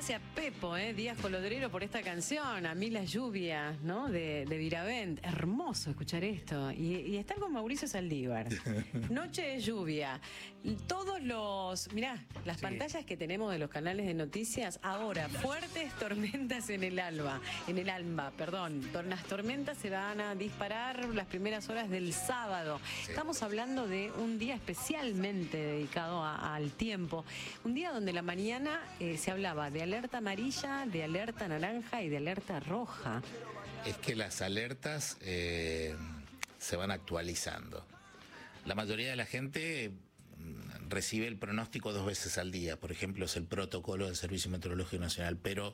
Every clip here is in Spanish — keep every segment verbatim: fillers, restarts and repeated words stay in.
Gracias, Pepo, eh, Díaz Colodrero, por esta canción. A mí las lluvias, ¿no? De, de Viravent. Hermoso escuchar esto. Y, y estar con Mauricio Saldívar. Noche de lluvia. Y todos los... Mirá, las sí. pantallas que tenemos de los canales de noticias. Ahora, fuertes tormentas en el alba. En el alba, perdón. Las tormentas se van a disparar las primeras horas del sábado. Sí. Estamos hablando de un día especialmente dedicado a, al tiempo. Un día donde la mañana eh, se hablaba de alerta amarilla, de alerta naranja y de alerta roja. Es que las alertas eh, se van actualizando. La mayoría de la gente recibe el pronóstico dos veces al día. Por ejemplo, es el protocolo del Servicio Meteorológico Nacional, pero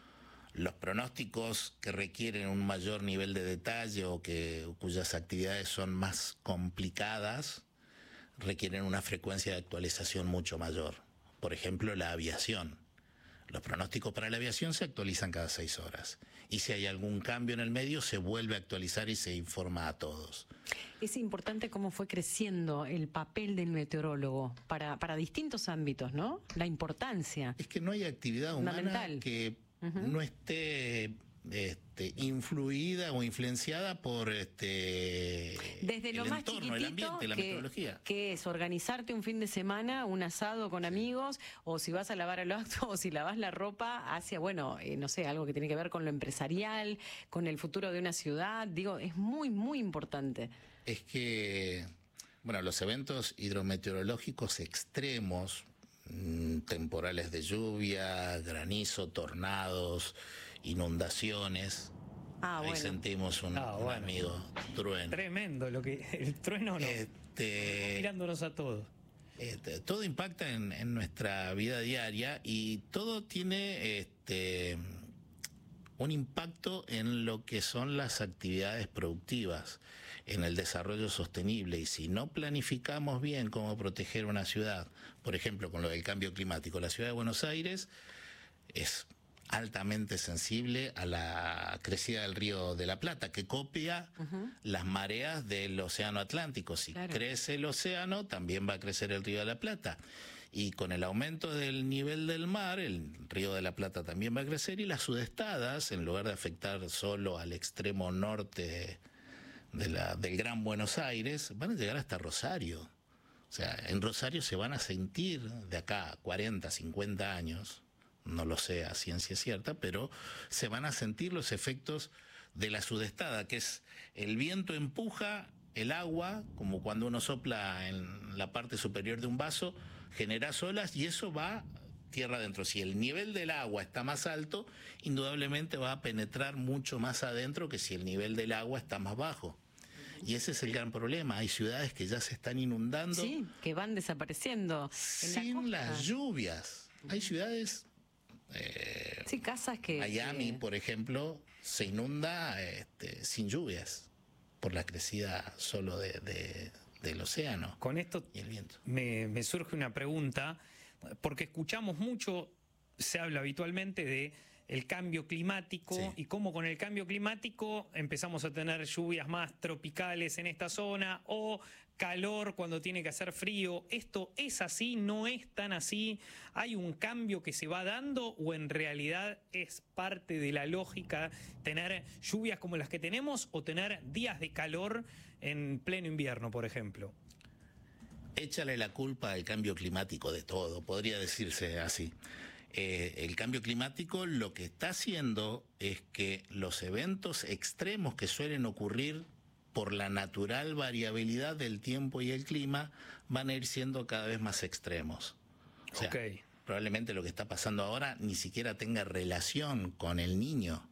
los pronósticos que requieren un mayor nivel de detalle o que, cuyas actividades son más complicadas requieren una frecuencia de actualización mucho mayor. Por ejemplo, la aviación. Los pronósticos para la aviación se actualizan cada seis horas. Y si hay algún cambio en el medio, se vuelve a actualizar y se informa a todos. Es importante cómo fue creciendo el papel del meteorólogo para, para distintos ámbitos, ¿no? La importancia. Es que no hay actividad humana que uh-huh. no esté este, influida o influenciada por este desde lo el más entorno, chiquitito, el ambiente, la que, meteorología. Que es organizarte un fin de semana, un asado con amigos, o si vas a lavar el auto, o si lavas la ropa, hacia, bueno, eh, no sé, algo que tiene que ver con lo empresarial, con el futuro de una ciudad. Digo, es muy, muy importante. Es que, bueno, los eventos hidrometeorológicos extremos, temporales de lluvia, granizo, tornados, inundaciones. Ah, Ahí bueno. sentimos un, ah, un bueno. amigo trueno. Tremendo lo que el trueno no. Este, mirándonos a todos. Este, todo impacta en, en nuestra vida diaria y todo tiene este un impacto en lo que son las actividades productivas, en el desarrollo sostenible. Y si no planificamos bien cómo proteger una ciudad, por ejemplo, con lo del cambio climático, la ciudad de Buenos Aires es altamente sensible a la crecida del río de la Plata, que copia uh-huh. las mareas del océano Atlántico. Si claro. crece el océano, también va a crecer el río de la Plata. Y con el aumento del nivel del mar, el río de la Plata también va a crecer, y las sudestadas, en lugar de afectar solo al extremo norte de la, del Gran Buenos Aires, van a llegar hasta Rosario. O sea, en Rosario se van a sentir de acá a cuarenta, cincuenta años, no lo sé a ciencia cierta, pero se van a sentir los efectos de la sudestada, que es el viento empuja el agua, como cuando uno sopla en la parte superior de un vaso, genera olas y eso va tierra adentro. Si el nivel del agua está más alto, indudablemente va a penetrar mucho más adentro que si el nivel del agua está más bajo. Y ese es el gran problema. Hay ciudades que ya se están inundando. Sí, que van desapareciendo. Sin la las lluvias. Hay ciudades... Eh, sí, casas que... Miami, que... por ejemplo, se inunda este, sin lluvias por la crecida solo de, de, del océano. Con esto y el viento. Me, me surge una pregunta, porque escuchamos mucho, se habla habitualmente de el cambio climático sí. y cómo con el cambio climático empezamos a tener lluvias más tropicales en esta zona o calor cuando tiene que hacer frío. ¿Esto es así? ¿No es tan así? ¿Hay un cambio que se va dando o en realidad es parte de la lógica tener lluvias como las que tenemos o tener días de calor en pleno invierno, por ejemplo? Échale la culpa al cambio climático de todo, podría decirse así. Eh, el cambio climático lo que está haciendo es que los eventos extremos que suelen ocurrir por la natural variabilidad del tiempo y el clima van a ir siendo cada vez más extremos. O sea, okay. probablemente lo que está pasando ahora ni siquiera tenga relación con el Niño.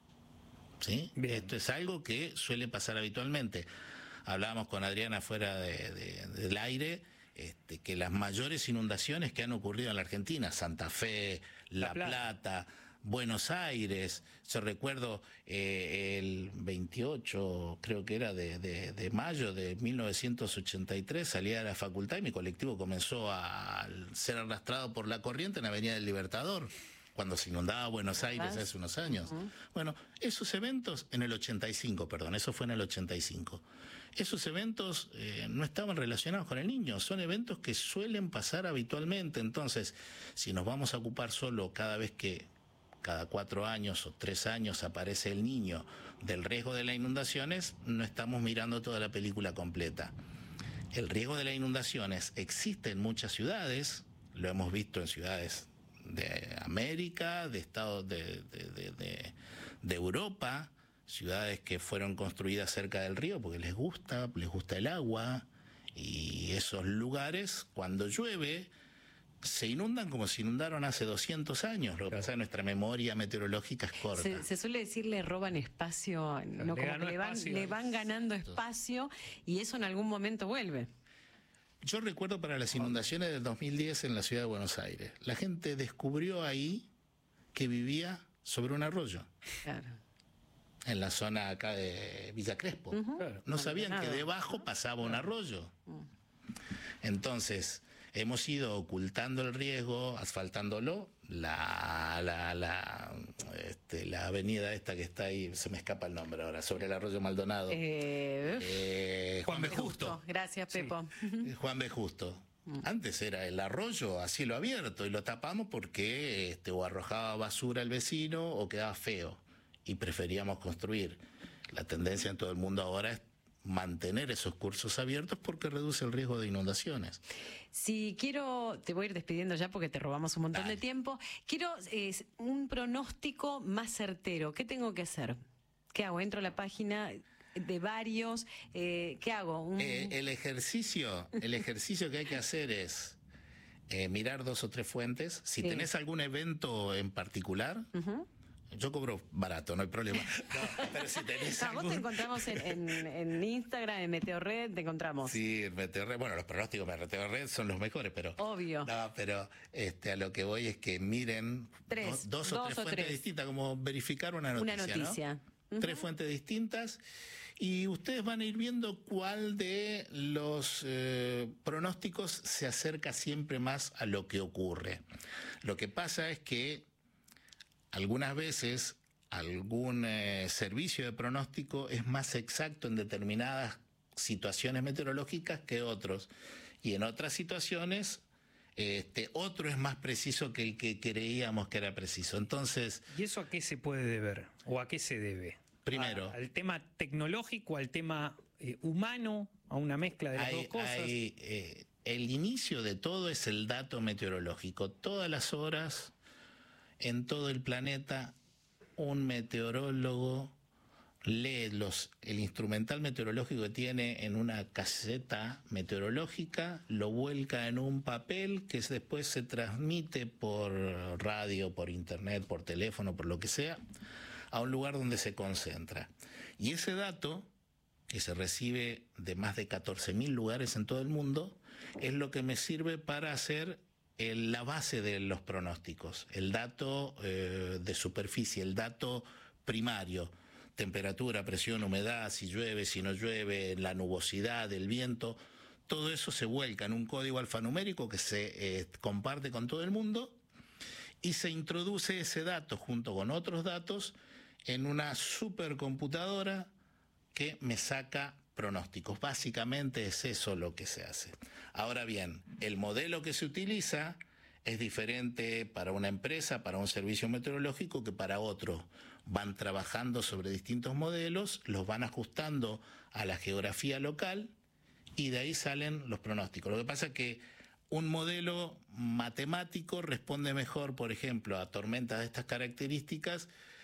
¿Sí? Bien. Esto es algo que suele pasar habitualmente. Hablábamos con Adriana fuera de, de, del aire, este, que las mayores inundaciones que han ocurrido en la Argentina, Santa Fe, La, la Plata, Plata, Buenos Aires, yo recuerdo eh, el veintiocho, creo que era de, de, de mayo de mil novecientos ochenta y tres, salía de la facultad y mi colectivo comenzó a ser arrastrado por la corriente en Avenida del Libertador. cuando se inundaba Buenos Aires hace unos años. Uh-huh. Bueno, esos eventos en el ochenta y cinco, perdón, eso fue en el ochenta y cinco. Esos eventos eh, no estaban relacionados con el niño, son eventos que suelen pasar habitualmente. Entonces, si nos vamos a ocupar solo cada vez que cada cuatro años o tres años aparece el niño del riesgo de las inundaciones, no estamos mirando toda la película completa. El riesgo de las inundaciones existe en muchas ciudades, lo hemos visto en ciudades de América, de Estados de, de, de, de, de Europa, ciudades que fueron construidas cerca del río porque les gusta, les gusta el agua, y esos lugares cuando llueve se inundan como se inundaron hace doscientos años. Lo que pasa es que nuestra memoria meteorológica es corta. Se, se suele decir le roban espacio, no, como que le van, espacio, le van ganando espacio y eso en algún momento vuelve. Yo recuerdo para las inundaciones del dos mil diez en la ciudad de Buenos Aires, la gente descubrió ahí que vivía sobre un arroyo. Claro. En la zona acá de Villa Crespo. Uh-huh. Claro. No sabían que debajo pasaba un arroyo. Uh-huh. Entonces, hemos ido ocultando el riesgo, asfaltándolo. La, la, la, este, la avenida esta que está ahí, se me escapa el nombre ahora, sobre el arroyo Maldonado. Eh, eh, Juan B. Justo. Justo. Gracias, Pepo. Sí. Juan B. Justo. Antes era el arroyo a cielo abierto y lo tapamos porque este, o arrojaba basura el vecino o quedaba feo. Y preferíamos construir. La tendencia en todo el mundo ahora es mantener esos cursos abiertos porque reduce el riesgo de inundaciones. Si quiero, te voy a ir despidiendo ya porque te robamos un montón Dale. de tiempo, quiero eh, un pronóstico más certero. ¿Qué tengo que hacer? ¿Qué hago? Entro a la página de varios, eh, ¿qué hago? Un... Eh, el ejercicio, el ejercicio que hay que hacer es eh, mirar dos o tres fuentes. Si sí. tenés algún evento en particular, uh-huh. Yo cobro barato, no hay problema. No, pero si tenés no, algún... Vos te encontramos en, en, en Instagram, en Meteorred, te encontramos. Sí, en Meteorred, bueno, los pronósticos de Meteorred son los mejores, pero... Obvio. No, pero este, a lo que voy es que miren tres, dos, dos, dos o tres o fuentes tres. distintas, como verificar una noticia, Una noticia. ¿no? Uh-huh. Tres fuentes distintas, y ustedes van a ir viendo cuál de los eh, pronósticos se acerca siempre más a lo que ocurre. Lo que pasa es que algunas veces algún eh, servicio de pronóstico es más exacto en determinadas situaciones meteorológicas que otros. Y en otras situaciones, este, otro es más preciso que el que creíamos que era preciso. Entonces, ¿y eso a qué se puede deber? ¿O a qué se debe? Primero, ¿A, al tema tecnológico, al tema eh, humano, a una mezcla de las hay, dos cosas? Hay, eh, el inicio de todo es el dato meteorológico. Todas las horas... En todo el planeta, un meteorólogo lee los, el instrumental meteorológico que tiene en una caseta meteorológica, lo vuelca en un papel que después se transmite por radio, por internet, por teléfono, por lo que sea, a un lugar donde se concentra. Y ese dato, que se recibe de más de catorce mil lugares en todo el mundo, es lo que me sirve para hacer la base de los pronósticos, el dato eh, de superficie, el dato primario, temperatura, presión, humedad, si llueve, si no llueve, la nubosidad, el viento, todo eso se vuelca en un código alfanumérico que se eh, comparte con todo el mundo y se introduce ese dato junto con otros datos en una supercomputadora que me saca pronósticos. Básicamente es eso lo que se hace. Ahora bien, el modelo que se utiliza es diferente para una empresa, para un servicio meteorológico que para otro. Van trabajando sobre distintos modelos, los van ajustando a la geografía local y de ahí salen los pronósticos. Lo que pasa es que un modelo matemático responde mejor, por ejemplo, a tormentas de estas características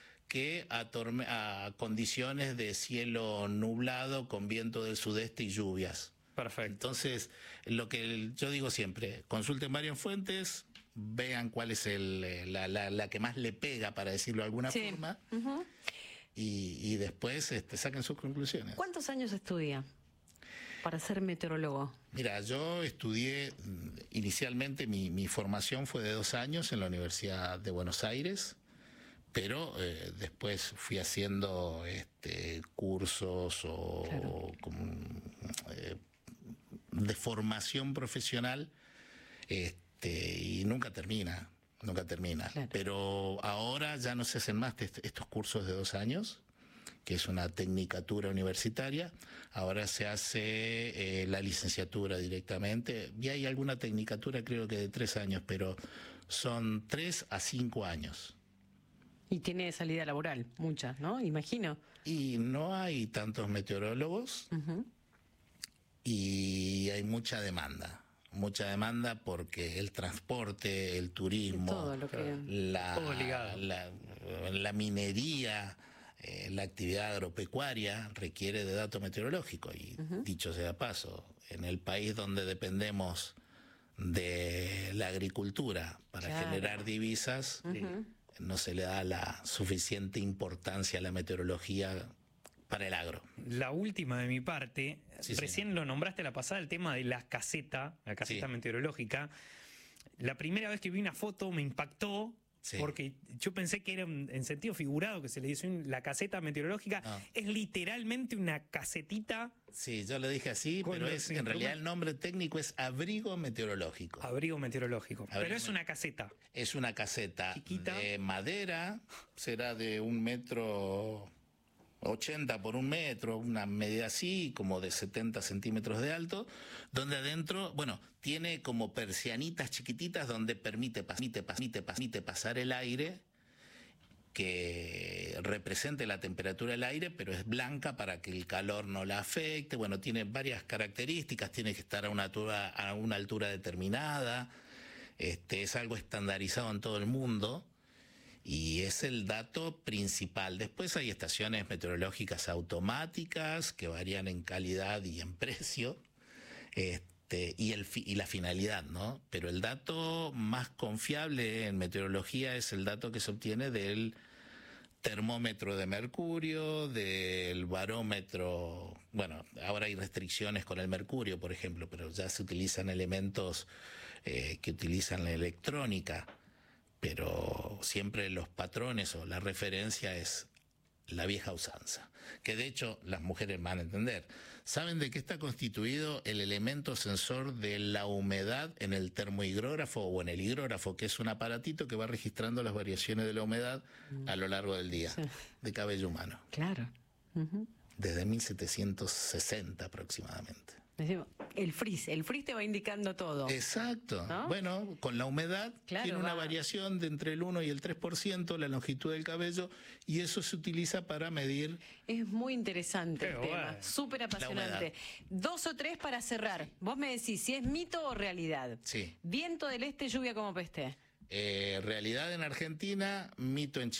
que a, a condiciones de cielo nublado con viento del sudeste y lluvias. Perfecto. Entonces, lo que yo digo siempre, consulten varias fuentes, vean cuál es el, la, la, la que más le pega, para decirlo de alguna sí. forma, uh-huh. y, y después este, saquen sus conclusiones. ¿Cuántos años estudia para ser meteorólogo? Mira, yo estudié, inicialmente mi, mi formación fue de dos años en la Universidad de Buenos Aires, pero eh, después fui haciendo este, cursos o, claro. o como, eh, de formación profesional este, y nunca termina. Nunca termina. Claro. Pero ahora ya no se hacen más est- estos cursos de dos años, que es una tecnicatura universitaria. Ahora se hace eh, la licenciatura directamente. Y hay alguna tecnicatura, creo que de tres años, pero son tres a cinco años. Y tiene salida laboral, muchas, ¿no? Imagino. Y no hay tantos meteorólogos Ujú. y hay mucha demanda. Mucha demanda porque el transporte, el turismo, Todo lo que- la, Todo ligado. la, la minería, eh, la actividad agropecuaria requiere de dato meteorológico. Y dicho sea de paso, en el país donde dependemos de la agricultura para Claro. generar divisas, no se le da la suficiente importancia a la meteorología para el agro. La última de mi parte, Sí, recién señor. lo nombraste la pasada, el tema de la caseta, la caseta Sí. meteorológica. La primera vez que vi una foto me impactó, Sí. porque yo pensé que era en en sentido figurado, que se le dice un- la caseta meteorológica. No. Es literalmente una casetita, Sí, yo lo dije así, Con pero los es en realidad el nombre técnico es abrigo meteorológico. abrigo meteorológico. Abrigo Pero es me- una caseta. Es una caseta Chiquita. de madera, será de un metro ochenta por un metro, una medida así, como de setenta centímetros de alto, donde adentro, bueno, tiene como persianitas chiquititas donde permite, pas- permite, pas- permite, pas- permite pasar el aire, que represente la temperatura del aire, pero es blanca para que el calor no la afecte. Bueno, tiene varias características, tiene que estar a una altura, a una altura determinada, este, es algo estandarizado en todo el mundo y es el dato principal. Después hay estaciones meteorológicas automáticas que varían en calidad y en precio. Este, y, el fi- y la finalidad, ¿no? Pero el dato más confiable en meteorología es el dato que se obtiene del termómetro de mercurio, del barómetro. Bueno, ahora hay restricciones con el mercurio, por ejemplo, pero ya se utilizan elementos eh, que utilizan la electrónica, pero siempre los patrones o la referencia es la vieja usanza, que de hecho las mujeres van a entender. ¿Saben de qué está constituido el elemento sensor de la humedad en el termohigrógrafo o en el higrógrafo, que es un aparatito que va registrando las variaciones de la humedad a lo largo del día, Sí. de cabello humano, Claro. Ujú. desde mil setecientos sesenta aproximadamente? Decimos, el frizz, el frizz te va indicando todo. Exacto. ¿No? Bueno, con la humedad Claro, tiene una va. variación de entre el uno y el tres por ciento la longitud del cabello y eso se utiliza para medir. Es muy interesante Qué el tema, bueno. súper apasionante. Dos o tres para cerrar. Vos me decís si es mito o realidad. Sí. Viento del este, lluvia como peste. Eh, realidad en Argentina, mito en Chile.